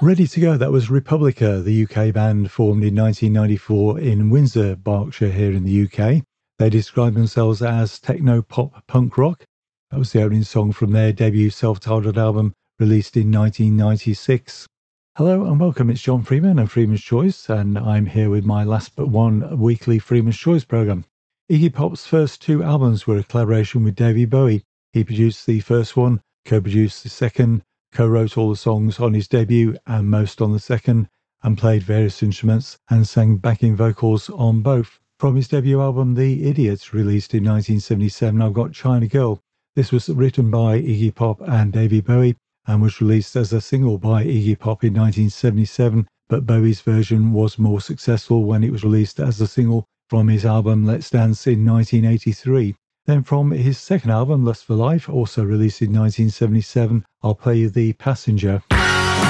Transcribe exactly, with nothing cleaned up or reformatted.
Ready to Go, that was Republica, the U K band formed in nineteen ninety-four in Windsor, Berkshire, here in the U K. They describe themselves as techno-pop punk rock. That was the opening song from their debut self-titled album, released in nineteen ninety-six. Hello and welcome, it's John Freeman and Freeman's Choice, and I'm here with my last but one weekly Freeman's Choice programme. Iggy Pop's first two albums were a collaboration with David Bowie. He produced the first one, co-produced the second, co-wrote all the songs on his debut and most on the second, and played various instruments and sang backing vocals on both. From his debut album The Idiot, released in nineteen seventy-seven, I've got China Girl. This was written by Iggy Pop and David Bowie and was released as a single by Iggy Pop in nineteen seventy-seven, but Bowie's version was more successful when it was released as a single from his album Let's Dance in nineteen eighty-three. Then from his second album, Lust for Life, also released in nineteen seventy-seven, I'll play you The Passenger.